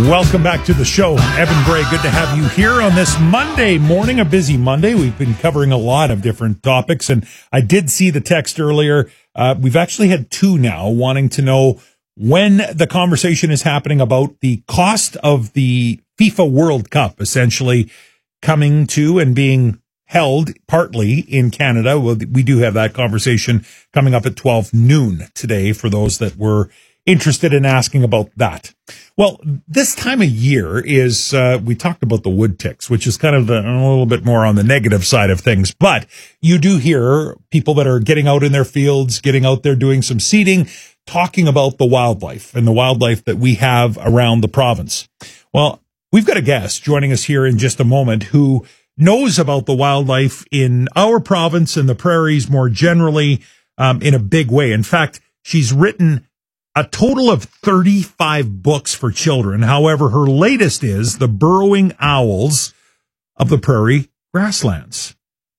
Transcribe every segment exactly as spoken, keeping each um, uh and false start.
Welcome back to the show. Evan Bray, good to have you here on this Monday morning, a busy Monday. We've been covering a lot of different topics, and I did see the text earlier. Uh, we've actually had two now wanting to know when the conversation is happening about the cost of the FIFA World Cup, essentially coming to and being held partly in Canada. Well, we do have that conversation coming up at twelve noon today for those that were interested in asking about that. Well, this time of year is, uh, we talked about the wood ticks, which is kind of a, a little bit more on the negative side of things, but you do hear people that are getting out in their fields, getting out there doing some seeding, talking about the wildlife and the wildlife that we have around the province. Well, we've got a guest joining us here in just a moment who knows about the wildlife in our province and the prairies more generally, um, in a big way. In fact, she's written a total of thirty-five books for children. However, her latest is The Burrowing Owls of the Prairie Grasslands.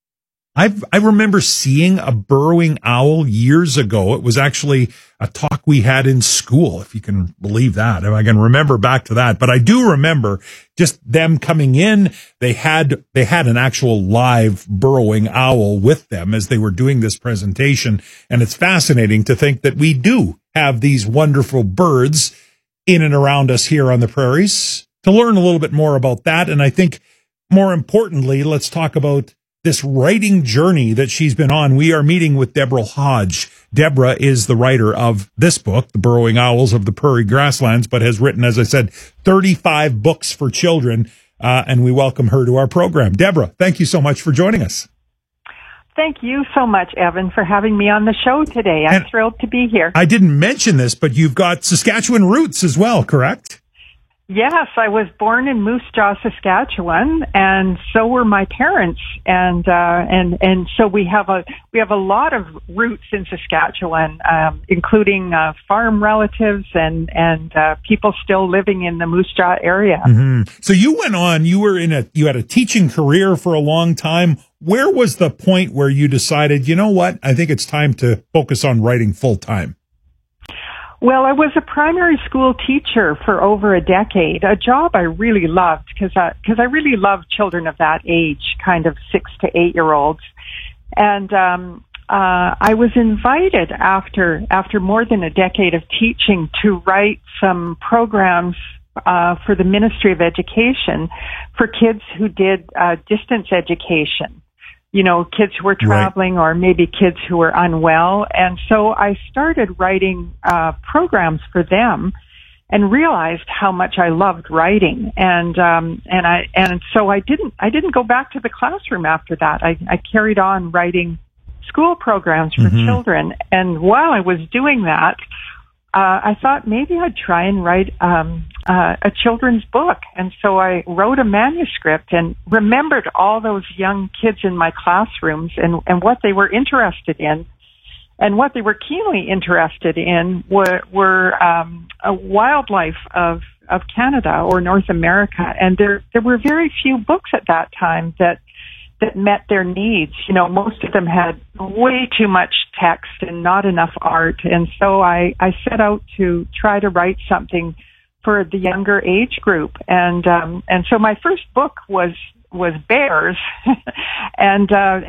I've, I remember seeing a burrowing owl years ago. It was actually a talk we had in school, if you can believe that, if I can remember back to that. But I do remember just them coming in. They had, they had an actual live burrowing owl with them as they were doing this presentation. And it's fascinating to think that we do have these wonderful birds in and around us here on the prairies. To learn a little bit more about that, and I think more importantly, let's talk about this writing journey that she's been on. We are meeting with Deborah Hodge. Deborah is the writer of this book, The Burrowing Owls of the Prairie Grasslands, but has written, as I said, thirty-five books for children, uh, and we welcome her to our program. Deborah, thank you so much for joining us. Thank you so much, Evan, for having me on the show today. I'm and thrilled to be here. I didn't mention this, but you've got Saskatchewan roots as well, correct? Yes, I was born in Moose Jaw, Saskatchewan, and so were my parents, and uh, and and so we have a we have a lot of roots in Saskatchewan, um, including uh, farm relatives and and uh, people still living in the Moose Jaw area. Mm-hmm. So you went on. You were in a you had a teaching career for a long time. Where was the point where you decided, you know what, I think it's time to focus on writing full time? Well, I was a primary school teacher for over a decade, a job I really loved because I, cause I really loved children of that age, kind of six to eight year olds. And, um, uh, I was invited after, after more than a decade of teaching to write some programs, uh, for the Ministry of Education for kids who did, uh, distance education. You know, kids who were traveling, right, or maybe kids who were unwell. And so I started writing uh programs for them and realized how much I loved writing. And um and I and so I didn't I didn't go back to the classroom after that. I, I carried on writing school programs for mm-hmm. children. And while I was doing that, Uh, I thought maybe I'd try and write um, uh, a children's book. And so I wrote a manuscript and remembered all those young kids in my classrooms and, and what they were interested in. And what they were keenly interested in were, were um, a wildlife of, of Canada or North America. And there, there were very few books at that time that that met their needs. You know, most of them had way too much text and not enough art. And so I, I set out to try to write something for the younger age group. And, um, and so my first book was, was bears. and, uh,